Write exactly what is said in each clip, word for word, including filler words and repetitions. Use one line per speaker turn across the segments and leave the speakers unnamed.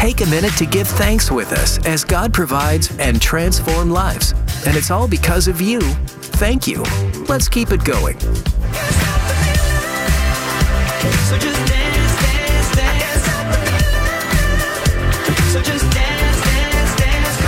take a minute to give thanks with us as God provides and transforms lives. And it's all because of you. Thank you. Let's keep it going.
So just dance, dance, dance. So just dance, dance, dance.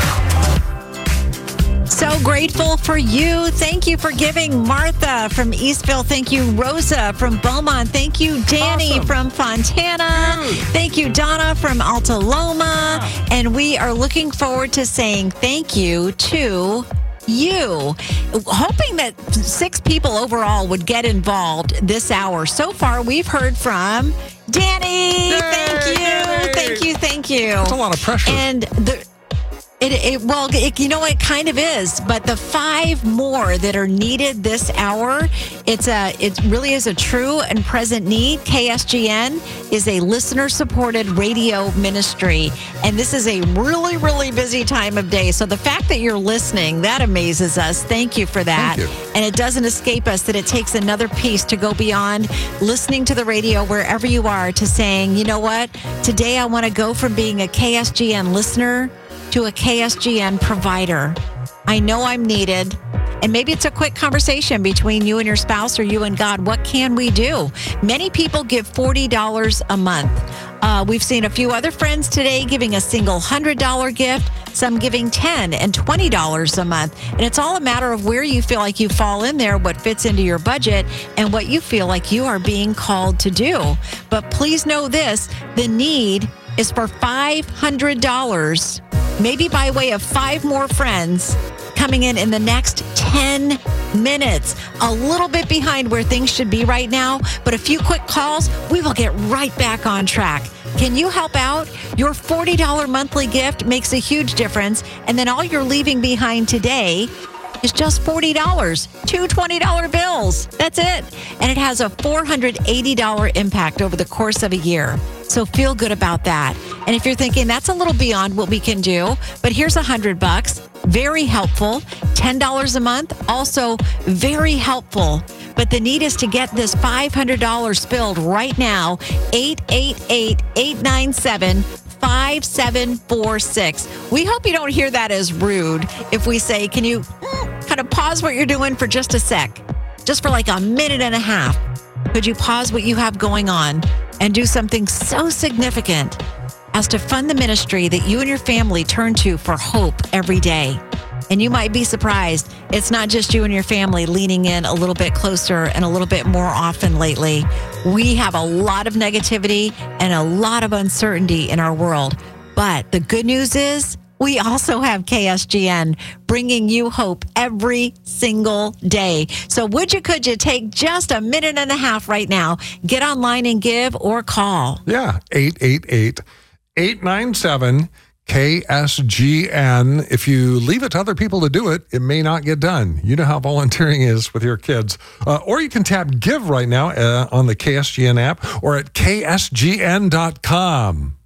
So grateful for you. Thank you for giving. Martha from Eastville. Thank you, Rosa from Beaumont. Thank you, Danny
Awesome.
from Fontana.
Dude.
Thank you, Donna from Alta Loma. And we are looking forward to saying thank you to you, hoping that six people overall would get involved this hour. So far, we've heard from Danny.
Yay,
thank you,
yay.
thank you, thank you.
That's a lot of pressure.
And the it, it well, it, you know, it kind of is. But the five more that are needed this hour, it's a it really is a true and present need. K S G N is a listener-supported radio ministry, and this is a really, really busy time of day. So the fact that you're listening, that amazes us. Thank you for that.
Thank you.
And it doesn't escape us that it takes another piece to go beyond listening to the radio wherever you are to saying, you know what, today I want to go from being a K S G N listener to a K S G N provider. I know I'm needed. And maybe it's a quick conversation between you and your spouse or you and God. What can we do? Many people give forty dollars a month. Uh, we've seen a few other friends today giving a single one hundred dollars gift, some giving ten dollars and twenty dollars a month. And it's all a matter of where you feel like you fall in there, what fits into your budget, and what you feel like you are being called to do. But please know this, the need is for five hundred dollars, maybe by way of five more friends coming in in the next ten minutes. A little bit behind where things should be right now, but a few quick calls, we will get right back on track. Can you help out? Your forty dollars monthly gift makes a huge difference, and then all you're leaving behind today is just forty dollars, two twenty dollars bills. That's it. And it has a four hundred eighty dollars impact over the course of a year. So feel good about that. And if you're thinking that's a little beyond what we can do, but here's a hundred bucks, very helpful. ten dollars a month, also very helpful. But the need is to get this five hundred dollars spilled right now. eight eight eight, eight nine seven, five seven four six. We hope you don't hear that as rude if we say, can you mm, kind of pause what you're doing for just a sec? Just for like a minute and a half. Could you pause what you have going on and do something so significant as to fund the ministry that you and your family turn to for hope every day? And you might be surprised. It's not just you and your family leaning in a little bit closer and a little bit more often lately. We have a lot of negativity and a lot of uncertainty in our world. But the good news is we also have K S G N bringing you hope every single day. So would you, could you take just a minute and a half right now, get online and give or call?
Yeah, eight eight eight, eight nine seven, K S G N. If you leave it to other people to do it, it may not get done. You know how volunteering is with your kids. Uh, or you can tap Give right now uh, on the K S G N app or at K S G N dot com.